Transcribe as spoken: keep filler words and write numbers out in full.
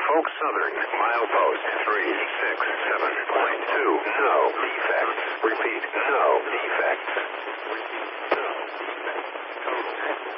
Norfolk Southern, milepost three six seven point two. No defects. Repeat, no defects. No defects. Total.